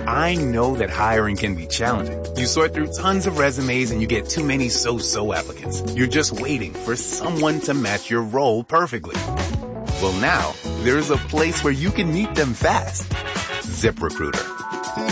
I know that hiring can be challenging. You sort through tons of resumes and you get too many so-so applicants. You're just waiting for someone to match your role perfectly. Well, now, there's a place where you can meet them fast. ZipRecruiter.